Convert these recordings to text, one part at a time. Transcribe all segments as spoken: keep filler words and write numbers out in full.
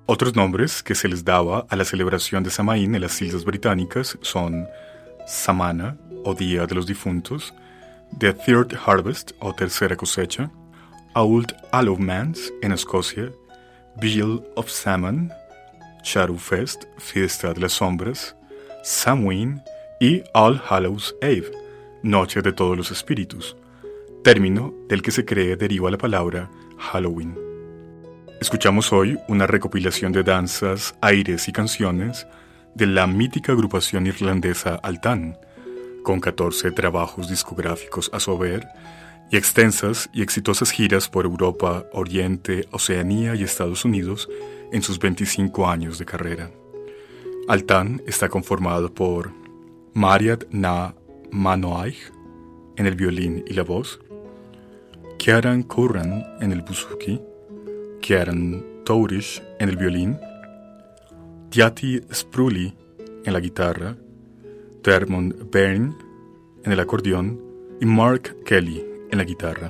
Otros nombres que se les daba a la celebración de Samaín en las Islas Británicas son Samana o Día de los Difuntos, The Third Harvest o Tercera Cosecha, Old Allowmans en Escocia, Vigil of Samhain, Shadow Fest, Fiesta de las Sombras, Samhain y All Hallows Eve, Noche de Todos los Espíritus, término del que se cree deriva la palabra Halloween. Escuchamos hoy una recopilación de danzas, aires y canciones de la mítica agrupación irlandesa Altan, con catorce trabajos discográficos a su haber y extensas y exitosas giras por Europa, Oriente, Oceanía y Estados Unidos en sus veinticinco años de carrera. Altan está conformado por Mariat na Manoaig en el violín y la voz, Ciaran Curran en el buzuki, Ciaran Tourish en el violín, Tiati Sprulli en la guitarra, Dermot Byrne en el acordeón y Mark Kelly en la guitarra.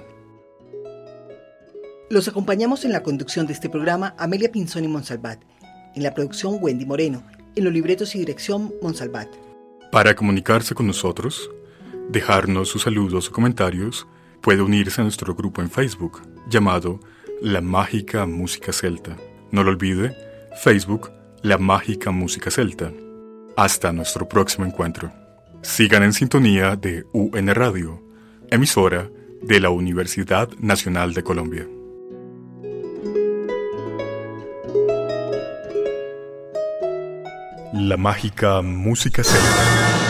Los acompañamos en la conducción de este programa Amelia Pinzón y Monsalvat, en la producción Wendy Moreno, en los libretos y dirección Monsalvat. Para comunicarse con nosotros, dejarnos sus saludos o comentarios, puede unirse a nuestro grupo en Facebook, llamado La Mágica Música Celta. No lo olvide, Facebook, La Mágica Música Celta. Hasta nuestro próximo encuentro. Sigan en sintonía de U N Radio, emisora de la Universidad Nacional de Colombia. La Mágica Música Celta.